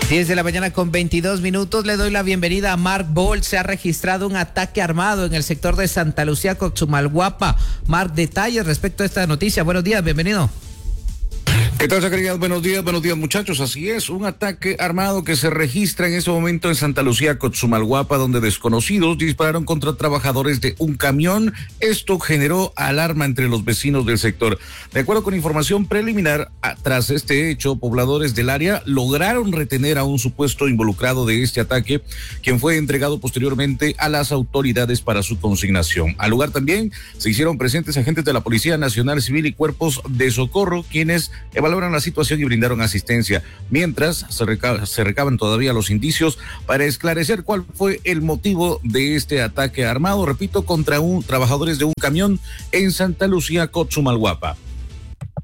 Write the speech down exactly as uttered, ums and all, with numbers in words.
diez de la mañana con veintidós minutos. Le doy la bienvenida a Mark Bolt. Se ha registrado un ataque armado en el sector de Santa Lucía, Cochumalguapa. Mark, detalles respecto a esta noticia. Buenos días, bienvenido. ¿Qué tal, Zacarías? Buenos días, buenos días, muchachos. Así es, un ataque armado que se registra en este momento en Santa Lucía, Cochumalguapa, donde desconocidos dispararon contra trabajadores de un camión. Esto generó alarma entre los vecinos del sector. De acuerdo con información preliminar, tras este hecho, pobladores del área lograron retener a un supuesto involucrado de este ataque, quien fue entregado posteriormente a las autoridades para su consignación. Al lugar también se hicieron presentes agentes de la Policía Nacional Civil y cuerpos de socorro, quienes evaluaron la situación y brindaron asistencia, mientras se, reca- se recaban todavía los indicios para esclarecer cuál fue el motivo de este ataque armado, repito, contra un trabajadores de un camión en Santa Lucía, Cochumalguapa.